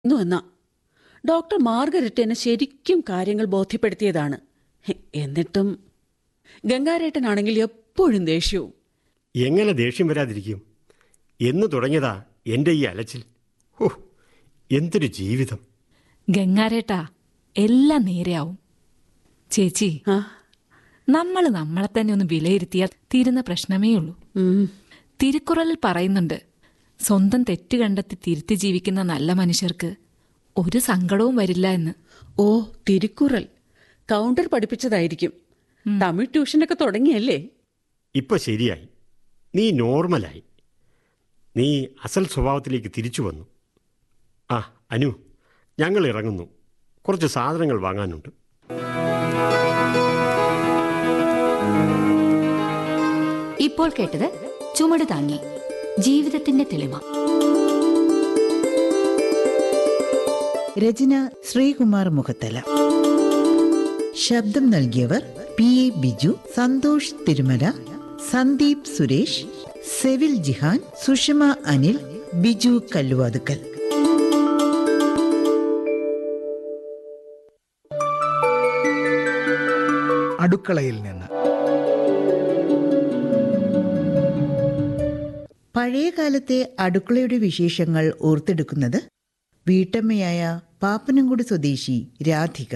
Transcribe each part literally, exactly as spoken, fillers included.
എന്നാ doctor Margaret എന്നെ ശരിക്കും കാര്യങ്ങൾ ബോധ്യപ്പെടുത്തിയതാണ്. എന്നിട്ടും ഗംഗാരേട്ടനാണെങ്കിൽ എപ്പോഴും ദേഷ്യവും. എങ്ങനെ ദേഷ്യം വരാതിരിക്കും? എന്ന് തുടങ്ങിയതാ എൻ്റെ ഈ അലച്ചിൽ. ഓ, എന്തൊരു ജീവിതം! ഗംഗാരേട്ടാ, എല്ലാം നേരെയാവും. ചേച്ചി, ആ നമ്മൾ നമ്മളെ തന്നെ ഒന്ന് വിലയിരുത്തിയാൽ തീരുന്ന പ്രശ്നമേ ഉള്ളൂ. ഉം. തിരുക്കുറളിൽ പറയുന്നുണ്ട്, സ്വന്തം തെറ്റ് കണ്ടെത്തി തിരുത്തി ജീവിക്കുന്ന നല്ല മനുഷ്യർക്ക് ഒരു സങ്കടവും വരില്ല എന്ന്. ഓ, തിരുക്കുറൽ കൗണ്ടർ പഠിപ്പിച്ചതായിരിക്കും. തമിഴ് ട്യൂഷനൊക്കെ തുടങ്ങിയല്ലേ? ഇപ്പൊ ശരിയായി. നീ നോർമലായി. നീ അസൽ സ്വഭാവത്തിലേക്ക് തിരിച്ചു വന്നു. ആ അനു, ഞങ്ങൾ ഇറങ്ങുന്നു. കുറച്ച് സാധനങ്ങൾ വാങ്ങാനുണ്ട്. ഇപ്പോൾ കേട്ടത് ചുമട് താങ്ങി, ജീവിതത്തിന്റെ തെളിമ. രചന ശ്രീകുമാർ മുഖത്തല. ശബ്ദം നൽകിയവർ പി എ ബിജു, സന്തോഷ് തിരുമല, സന്ദീപ് സുരേഷ്, സെവിൽ ജിഹാൻ, സുഷമ അനിൽ, ബിജു കല്ലുവാതുക്കൽ. അടുക്കളയിൽ നിന്ന് പഴയകാലത്തെ അടുക്കളയുടെ വിശേഷങ്ങൾ ഓർത്തെടുക്കുന്നത് വീട്ടമ്മയായ പാപ്പനംകുടി സ്വദേശി രാധിക.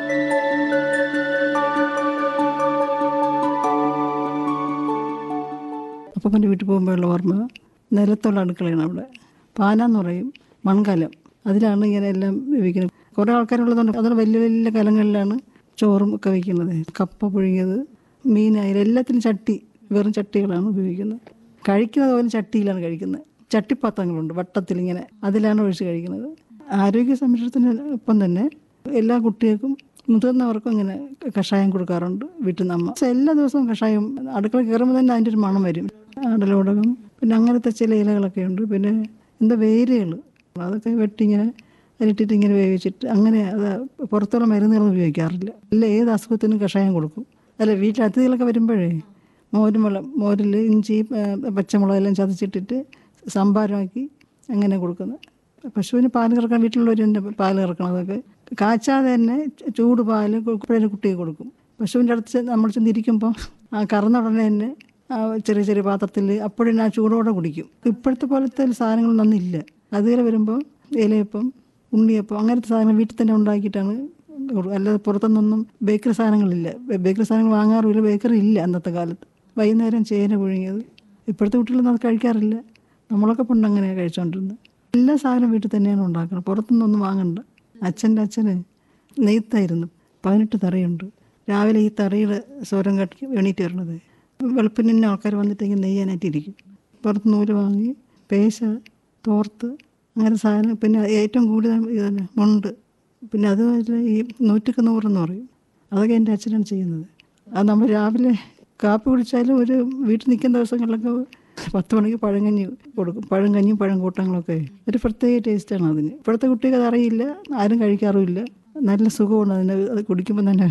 അപ്പൻ്റെ വീട്ടിൽ പോകുമ്പോഴുള്ള ഓർമ്മ നിലത്തുള്ള അടുക്കളയാണ്. അവിടെ പാനാന്ന് പറയും, മൺകലം. അതിലാണ് ഇങ്ങനെ എല്ലാം വയ്ക്കുന്നത്. കുറേ ആൾക്കാരുള്ളതുകൊണ്ട് അതുകൊണ്ട് വലിയ വലിയ കലങ്ങളിലാണ് ചോറും ഒക്കെ വയ്ക്കുന്നത്. കപ്പ പുഴുങ്ങിയത്, മീനായാലും എല്ലാത്തിനും ചട്ടി, വെറും ചട്ടികളാണ് ഉപയോഗിക്കുന്നത്. കഴിക്കുന്നത് പോലും ചട്ടിയിലാണ് കഴിക്കുന്നത്. ചട്ടിപ്പാത്രങ്ങളുണ്ട് വട്ടത്തിലിങ്ങനെ, അതിലാണ് ഒഴിച്ച് കഴിക്കുന്നത്. ആരോഗ്യ സംരക്ഷണത്തിന് ഒപ്പം തന്നെ എല്ലാ കുട്ടികൾക്കും മുതിർന്നവർക്കും ഇങ്ങനെ കഷായം കൊടുക്കാറുണ്ട് വീട്ടിൽ നിന്ന് അമ്മ. എല്ലാ ദിവസവും കഷായം, അടുക്കള കയറുമ്പോൾ തന്നെ അതിൻ്റെ ഒരു മണം വരും. ആടലോടകം, പിന്നെ അങ്ങനത്തെ ചില ഇലകളൊക്കെ ഉണ്ട്. പിന്നെ എന്താ വേരുകൾ, അതൊക്കെ വെട്ടിങ്ങനെ അതിലിട്ടിട്ട് ഇങ്ങനെ വേവിച്ചിട്ട് അങ്ങനെ. അത് പുറത്തുള്ള മരുന്നുകളൊന്നും ഉപയോഗിക്കാറില്ല. അല്ല, ഏത് അസുഖത്തിനും കഷായം കൊടുക്കും. അല്ല, വീട്ടിൽ അതിഥികളൊക്കെ വരുമ്പോഴേ മോരും വെള്ളം, മോരിൽ ഇഞ്ചി പച്ചമുളകെല്ലാം ചതച്ചിട്ടിട്ട് സംഭാരമാക്കി അങ്ങനെ കൊടുക്കുന്നത്. പശുവിന് പാല് കറക്കാൻ വീട്ടിലുള്ളവർ തന്നെ പാല് കറക്കണം. അതൊക്കെ കാച്ചാതെ തന്നെ ചൂട് പാല് കുട്ടിയെ കൊടുക്കും. പശുവിൻ്റെ അടുത്ത് നമ്മൾ ചെന്നിരിക്കുമ്പോൾ ആ കറന്ന ഉടനെ തന്നെ ആ ചെറിയ ചെറിയ പാത്രത്തിൽ അപ്പോഴും ആ ചൂടോടെ കുടിക്കും. ഇപ്പോഴത്തെ പോലത്തെ സാധനങ്ങളൊന്നും ഇല്ല. അതുവരെ വരുമ്പോൾ ഇലയപ്പം, ഉണ്ണിയപ്പം, അങ്ങനത്തെ സാധനങ്ങൾ വീട്ടിൽ തന്നെ ഉണ്ടാക്കിയിട്ടാണ്. അല്ലാതെ പുറത്തുനിന്നൊന്നും ബേക്കറി സാധനങ്ങളില്ല. ബേക്കറി സാധനങ്ങൾ വാങ്ങാറുമില്ല, ബേക്കറി ഇല്ല അന്നത്തെ കാലത്ത്. വൈകുന്നേരം ചേന പുഴുങ്ങിയത് ഇപ്പോഴത്തെ കുട്ടികളൊന്നും അത് കഴിക്കാറില്ല. നമ്മളൊക്കെ പണ്ട് അങ്ങനെയാണ് കഴിച്ചുകൊണ്ടിരുന്നത്. എല്ലാ സാധനവും വീട്ടിൽ തന്നെയാണ് ഉണ്ടാക്കുന്നത്, പുറത്തുനിന്നൊന്നും വാങ്ങണ്ട. അച്ഛൻ്റെ അച്ഛന് നെയ്ത്തായിരുന്നു, പതിനെട്ട് തറയുണ്ട്. രാവിലെ ഈ തറയുടെ സ്വരം കട്ടി എണീറ്റ് വരണത്. വെളുപ്പിന് തന്നെ ആൾക്കാർ വന്നിട്ടെങ്കിൽ നെയ്യാനായിട്ടിരിക്കും. പുറത്ത് നൂല് വാങ്ങി പേശ, തോർത്ത്, അങ്ങനെ സാധനം. പിന്നെ ഏറ്റവും കൂടുതൽ ഇതന്നെ മുണ്ട്. പിന്നെ അതുപോലെ ഈ നൂറ്റക്ക് നൂറെന്ന് പറയും, അതൊക്കെ എൻ്റെ അച്ഛനാണ് ചെയ്യുന്നത്. അത് നമ്മൾ രാവിലെ കാപ്പി കുടിച്ചാലും ഒരു വീട്ടിൽ നിൽക്കുന്ന ദിവസങ്ങളിലൊക്കെ പത്ത് മണിക്ക് പഴങ്കഞ്ഞി കൊടുക്കും. പഴങ്കഞ്ഞിയും പഴം കൂട്ടങ്ങളൊക്കെ ഒരു പ്രത്യേക ടേസ്റ്റാണ് അതിന്. ഇപ്പോഴത്തെ കുട്ടികൾക്ക് അതറിയില്ല, ആരും കഴിക്കാറുമില്ല. നല്ല സുഖമാണ് അതിന്, അത് കുടിക്കുമ്പോൾ തന്നെ.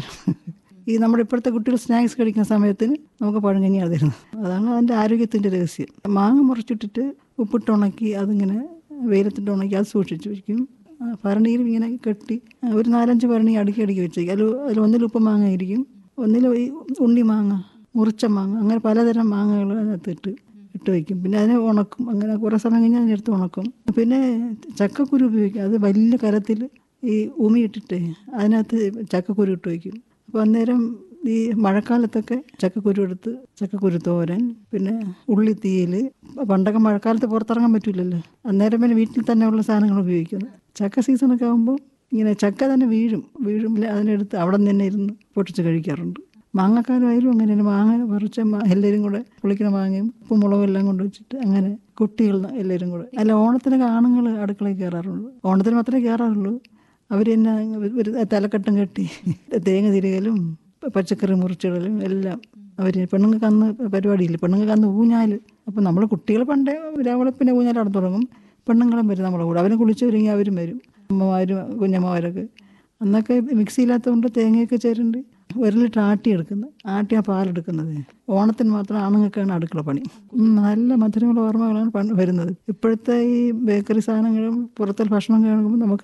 ഈ നമ്മുടെ ഇപ്പോഴത്തെ കുട്ടികൾ സ്നാക്സ് കഴിക്കുന്ന സമയത്തിന് നമുക്ക് പഴങ്കഞ്ഞിയാണ് തരുന്നത്. അതാണ് അതിൻ്റെ ആരോഗ്യത്തിൻ്റെ രഹസ്യം. മാങ്ങ മുറിച്ചിട്ടിട്ട് ഉപ്പിട്ട് ഉണക്കി അതിങ്ങനെ വെയിലത്തിട്ട് ഉണക്കി അത് സൂക്ഷിച്ച് വയ്ക്കും. ഭരണിയിലും ഇങ്ങനെ കെട്ടി ഒരു നാലഞ്ച് ഭരണി അടുക്കി അടുക്കി വെച്ചേക്കും. അതിൽ അതിൽ ഒന്നിൽ ഉപ്പ് മാങ്ങ ആയിരിക്കും, ഒന്നിൽ ഈ ഉണ്ണി മാങ്ങ, മുറിച്ച മാങ്ങ, അങ്ങനെ പലതരം മാങ്ങകൾ അതിനകത്ത് ഇട്ട് ഇട്ട് വയ്ക്കും. പിന്നെ അതിനെ ഉണക്കും. അങ്ങനെ കുറേ സമയം കഴിഞ്ഞാൽ അതിനെടുത്ത് ഉണക്കും. പിന്നെ ചക്കക്കുരു ഉപയോഗിക്കും. അത് വലിയ കരത്തിൽ ഈ ഉമിയിട്ടിട്ട് അതിനകത്ത് ചക്കക്കുരു ഇട്ട് വയ്ക്കും. അപ്പോൾ അന്നേരം ഈ മഴക്കാലത്തൊക്കെ ചക്കക്കുരു എടുത്ത് ചക്കക്കുരു തോരൻ, പിന്നെ ഉള്ളിത്തീയൽ. പണ്ടൊക്കെ മഴക്കാലത്ത് പുറത്തിറങ്ങാൻ പറ്റില്ലല്ലോ, അന്നേരം പിന്നെ വീട്ടിൽ തന്നെ ഉള്ള സാധനങ്ങൾ ഉപയോഗിക്കുന്നത്. ചക്ക സീസണൊക്കെ ആകുമ്പോൾ ഇങ്ങനെ ചക്ക തന്നെ വീഴും വീഴും അതിനെടുത്ത് അവിടെ നിന്ന് തന്നെ ഇരുന്ന് പൊട്ടിച്ച് കഴിക്കാറുണ്ട്. മാങ്ങക്കാലമായാലും അങ്ങനെ തന്നെ മാങ്ങ പറിച്ച എല്ലാവരും കൂടെ പുളിക്കുന്ന മാങ്ങയും ഉപ്പും മുളകും എല്ലാം കൊണ്ട് വെച്ചിട്ട് അങ്ങനെ കുട്ടികൾ എല്ലാവരും കൂടെ. അല്ല, ഓണത്തിനൊക്കെ ആണുങ്ങൾ അടുക്കളയിൽ കയറാറുള്ളൂ. ഓണത്തിന് മാത്രമേ കയറാറുള്ളൂ. അവർ തന്നെ ഒരു തലക്കെട്ടും കെട്ടി തേങ്ങ തിരികലും പച്ചക്കറി മുറിച്ചിടലും എല്ലാം അവർ. പെണ്ണുങ്ങൾക്ക് അന്ന് പരിപാടിയില്ല, പെണ്ണുങ്ങൾക്ക് അന്ന് ഊഞ്ഞാൽ. അപ്പം നമ്മൾ കുട്ടികൾ പണ്ടേ രാവിലെ പിന്നെ ഊഞ്ഞാൽ അവിടെ തുടങ്ങും. പെണ്ണുങ്ങളും വരും നമ്മളെ കൂടെ. അവരെ കുളിച്ച് ഒരുങ്ങി അവരും വരും, അമ്മമാരും കുഞ്ഞമ്മമാരൊക്കെ. അന്നൊക്കെ മിക്സി ഇല്ലാത്തതുകൊണ്ട് തേങ്ങയൊക്കെ ചേരുന്നുണ്ട് ഒരു ലിറ്റർ ആട്ടി എടുക്കുന്നത്, ആട്ടിയാ പാലെടുക്കുന്നത്. ഓണത്തിന് മാത്രം ആണുങ്ങൾക്കാണ് അടുക്കള പണി. നല്ല മധുരമുള്ള ഓർമ്മകളാണ് വരുന്നത്. ഇപ്പോഴത്തെ ഈ ബേക്കറി സാധനങ്ങളും പുറത്തെ ഭക്ഷണം കാണുമ്പോൾ നമുക്ക്